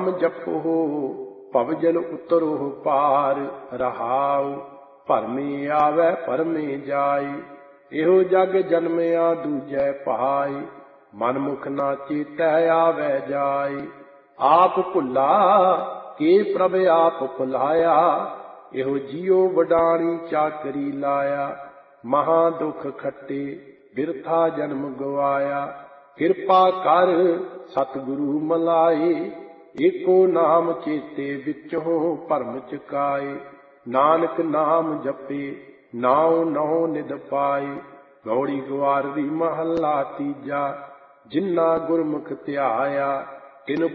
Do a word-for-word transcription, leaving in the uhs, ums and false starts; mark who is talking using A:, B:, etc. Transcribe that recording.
A: ਨਾਮ ਜਪੋ ਭਵਜਲ ਉਤਰੋ ਪਾਰ। ਰਹਾਉ ਭਰਮੇ ਆਵੈ ਭਰਮੇ ਜਾਈ, ਇਹੋ ਜਗ ਜਨਮਿਆ ਦੂਜੈ ਭਾਈ। ਮਨਮੁਖ ਨਾ ਚੇਤੈ ਆਵੈ ਜਾਈ, ਆਪ ਭੁੱਲਾ ਕੇ ਪ੍ਰਭ ਆਪ ਭੁਲਾਇਆ। ਇਹੋ ਜੀਉ ਵਡਾਣੀ ਚਾਕਰੀ ਲਾਇਆ, ਮਹਾ ਦੁਖ ਖੱਟੇ ਬਿਰਥਾ ਜਨਮ ਗਵਾਇਆ। ਕਿਰਪਾ ਕਰ ਸਤਿਗੁਰੂ ਮਲਾਏ, ਏਕੋ ਨਾਮ ਚੇਤੇ ਵਿੱਚੋਂ ਭਰਮ ਚੁਕਾਏ। ਨਾਨਕ ਨਾਮ ਜਪੇ ਨਾਉ ਨੌ ਨਿਧ ਪਾਏ। ਗੌੜੀ ਗਵਾਰਦੀ ਮਹੱਲਾ ਤੀਜਾ, ਜਿਨ੍ਹਾਂ ਗੁਰਮੁਖ ਧਿਆਇਆ ਤਿਨ